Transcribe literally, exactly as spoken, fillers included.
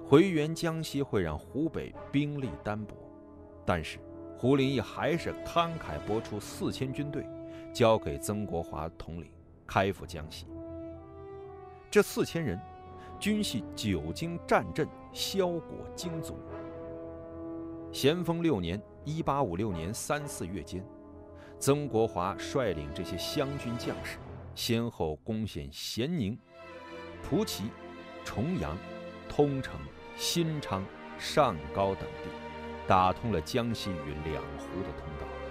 回援江西会让湖北兵力单薄，但是胡林翼还是慷慨拨出四千军队，交给曾国华统领，开赴江西。这四千人均系久经战阵，骁果精卒。咸丰六年（一八五六年）三四月间，曾国华率领这些湘军将士，先后攻陷咸宁、蒲圻、重阳、通城、新昌、上高等地，打通了江西与两湖的通道。